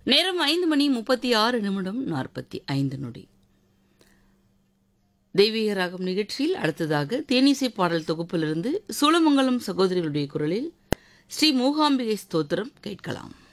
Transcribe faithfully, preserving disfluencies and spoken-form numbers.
நேரம் ஐந்து மணி முப்பத்தி ஆறு நிமிடம் நாற்பத்தி ஐந்து நொடி. தெய்வீக ராகம் நிகழ்ச்சியில் அடுத்ததாக தேனிசை பாடல் தொகுப்பிலிருந்து சூளமங்கலம் சகோதரிகளுடைய குரலில் ஸ்ரீ மூகாம்பிகை ஸ்தோத்திரம் கேட்கலாம்.